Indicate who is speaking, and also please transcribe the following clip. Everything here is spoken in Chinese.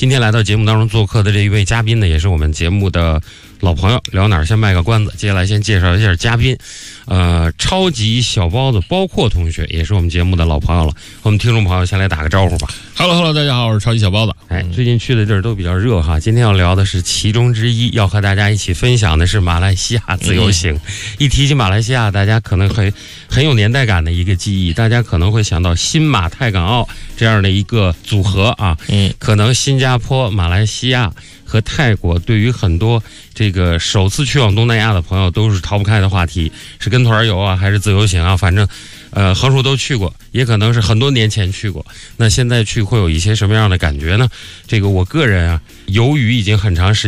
Speaker 1: 今天来到节目当中做客的这一位嘉宾呢，也是我们节目的老朋友。聊哪儿先卖个关子，接下来先介绍一下嘉宾。超级小包子包括同学也是我们节目的老朋友了，我们听众朋友先来打个招呼吧。
Speaker 2: Hello， 大家好，我是超级小包子。
Speaker 1: 最近去的地儿都比较热哈，今天要聊的是其中之一，要和大家一起分享的是马来西亚自由行。一提起马来西亚，大家可能很有年代感的一个记忆，大家可能会想到新马泰港澳这样的一个组合啊。可能新加坡、马来西亚和泰国对于很多这个首次去往东南亚的朋友都是逃不开的话题，是跟团游啊还是自由行啊，反正横竖都去过，也可能是很多年前去过。那现在去会有一些什么样的感觉呢？这个我个人啊，由于已经很长时间